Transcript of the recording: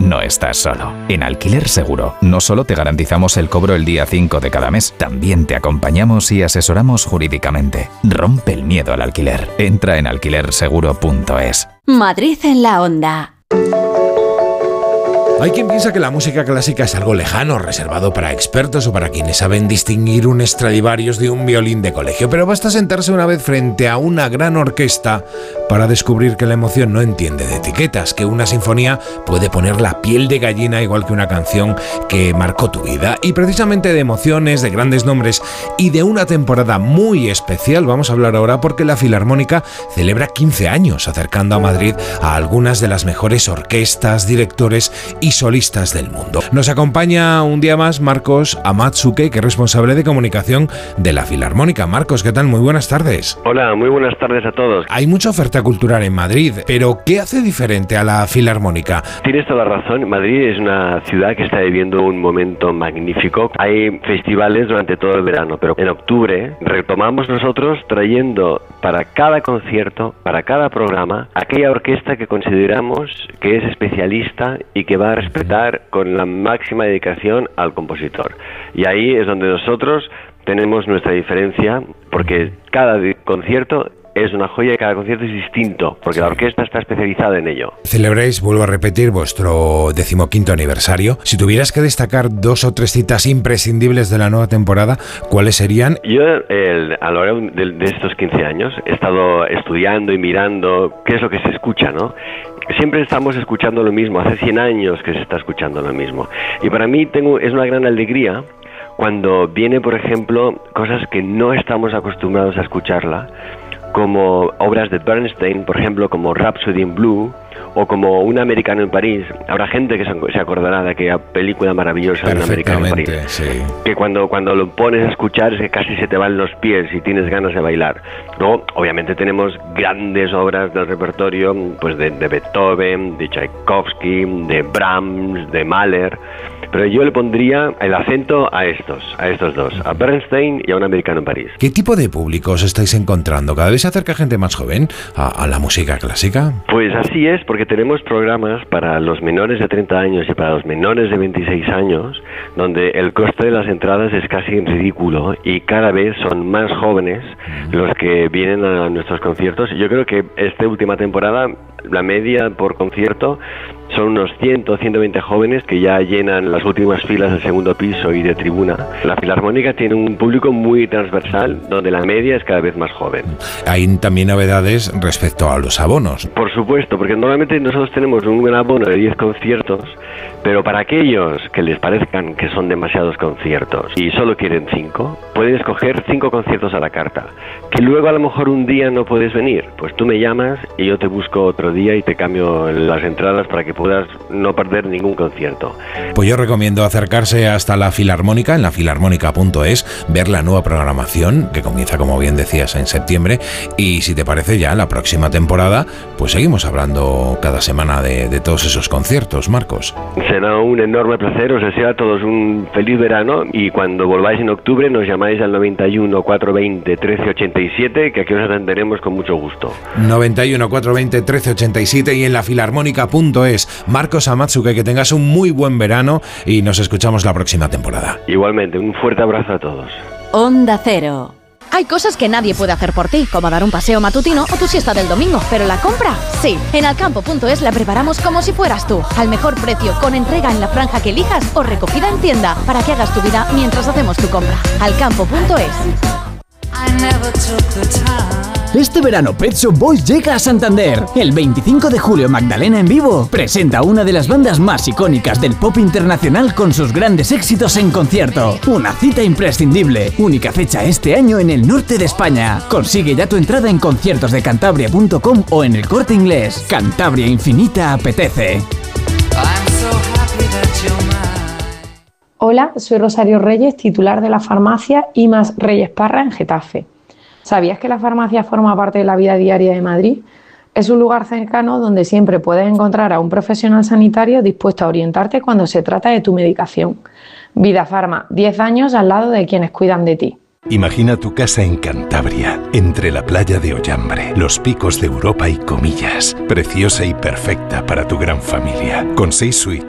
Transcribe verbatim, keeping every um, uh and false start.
no estás solo. En Alquiler Seguro, no solo te garantizamos el cobro el día cinco de cada mes, también te acompañamos y asesoramos jurídicamente. Rompe el miedo al alquiler. Entra en alquiler seguro punto es. Madrid en la onda. Hay quien piensa que la música clásica es algo lejano, reservado para expertos o para quienes saben distinguir un Stradivarius de un violín de colegio, pero basta sentarse una vez frente a una gran orquesta para descubrir que la emoción no entiende de etiquetas, que una sinfonía puede poner la piel de gallina igual que una canción que marcó tu vida. Y precisamente de emociones, de grandes nombres y de una temporada muy especial vamos a hablar ahora, porque la Filarmónica celebra quince años, acercando a Madrid a algunas de las mejores orquestas, directores y solistas del mundo. Nos acompaña un día más Marcos Amatsuke, que es responsable de comunicación de la Filarmónica. Marcos, ¿qué tal? Muy buenas tardes. Hola, muy buenas tardes a todos. Hay mucha oferta cultural en Madrid, pero ¿qué hace diferente a la Filarmónica? Tienes toda la razón. Madrid es una ciudad que está viviendo un momento magnífico. Hay festivales durante todo el verano, pero en octubre retomamos nosotros trayendo para cada concierto, para cada programa, aquella orquesta que consideramos que es especialista y que va a respetar con la máxima dedicación al compositor. Y ahí es donde nosotros tenemos nuestra diferencia, porque cada concierto es una joya y cada concierto es distinto, porque sí, la orquesta está especializada en ello. Celebráis, vuelvo a repetir, vuestro decimoquinto aniversario. Si tuvieras que destacar dos o tres citas imprescindibles de la nueva temporada, ¿cuáles serían? Yo, el, a lo largo de, de estos quince años, he estado estudiando y mirando qué es lo que se escucha, ¿no? Siempre estamos escuchando lo mismo, hace cien años que se está escuchando lo mismo. Y para mí tengo, es una gran alegría cuando viene, por ejemplo, cosas que no estamos acostumbrados a escucharla, como obras de Bernstein, por ejemplo, como Rhapsody in Blue, o como Un americano en París. Habrá gente que se acordará de aquella película maravillosa de Un americano en París, sí, que cuando, cuando lo pones a escuchar es que casi se te van los pies y tienes ganas de bailar. Luego, obviamente tenemos grandes obras del repertorio, pues de, de Beethoven, de Tchaikovsky, de Brahms, de Mahler, pero yo le pondría el acento a estos, a estos dos, a Bernstein y a Un americano en París. ¿Qué tipo de público os estáis encontrando? ¿Cada vez se acerca gente más joven a, a la música clásica? Pues así es, porque tenemos programas para los menores de treinta años y para los menores de veintiséis años, donde el coste de las entradas es casi ridículo y cada vez son más jóvenes los que vienen a nuestros conciertos. Yo creo que esta última temporada, la media por concierto son unos cien, ciento veinte jóvenes que ya llenan las últimas filas del segundo piso y de tribuna. La Filarmónica tiene un público muy transversal, donde la media es cada vez más joven. Hay también novedades respecto a los abonos. Por supuesto, porque normalmente nosotros tenemos un gran abono de diez conciertos, pero para aquellos que les parezcan que son demasiados conciertos y solo quieren cinco, pueden escoger cinco conciertos a la carta. Que luego a lo mejor un día no puedes venir, pues tú me llamas y yo te busco otro día y te cambio las entradas para que puedas no perder ningún concierto. Pues yo recomiendo acercarse hasta la Filarmónica, en la filarmónica punto es, ver la nueva programación, que comienza, como bien decías, en septiembre, y si te parece ya la próxima temporada, pues seguimos hablando cada semana de, de todos esos conciertos, Marcos. Será un enorme placer, os deseo a todos un feliz verano, y cuando volváis en octubre nos llamáis al noventa y uno, cuatrocientos veinte, trece ochenta y siete, que aquí os atenderemos con mucho gusto. noventa y uno, cuatrocientos veinte, trece ochenta y siete y en la filarmónica punto es. Marcos Amatsuke, que tengas un muy buen verano y nos escuchamos la próxima temporada. Igualmente, un fuerte abrazo a todos. Onda Cero. Hay cosas que nadie puede hacer por ti, como dar un paseo matutino o tu siesta del domingo, pero la compra, sí. En alcampo punto es la preparamos como si fueras tú, al mejor precio, con entrega en la franja que elijas o recogida en tienda, para que hagas tu vida mientras hacemos tu compra. alcampo punto es. Este verano Pet Shop Boys llega a Santander. El veinticinco de julio Magdalena en vivo presenta una de las bandas más icónicas del pop internacional con sus grandes éxitos en concierto. Una cita imprescindible, única fecha este año en el norte de España. Consigue ya tu entrada en conciertos de cantabria punto com o en el Corte Inglés. Cantabria Infinita apetece. Hola, soy Rosario Reyes, titular de la farmacia IMAS Reyes Parra en Getafe. ¿Sabías que la farmacia forma parte de la vida diaria de Madrid? Es un lugar cercano donde siempre puedes encontrar a un profesional sanitario dispuesto a orientarte cuando se trata de tu medicación. Vida Farma, diez años al lado de quienes cuidan de ti. Imagina tu casa en Cantabria, entre la playa de Ollambre, los picos de Europa y Comillas. Preciosa y perfecta para tu gran familia, con seis suites